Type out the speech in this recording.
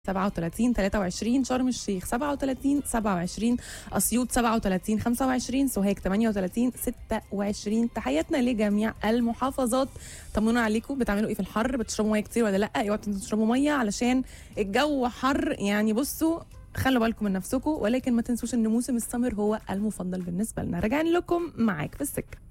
37 23 شرم الشيخ 37 27 أسيوط 37 25 سوهاج 38 26. تحياتنا لجميع المحافظات. طمنونا عليكم، بتعملوا ايه في الحر؟ بتشربوا ميه كتير ولا لا؟ اوعوا تشربوا ميه علشان الجو حر. يعني بصوا خلوا بالكم من نفسكم، ولكن ما تنسوش ان موسم السمر هو المفضل بالنسبه لنا. راجعين لكم معاك في السكه.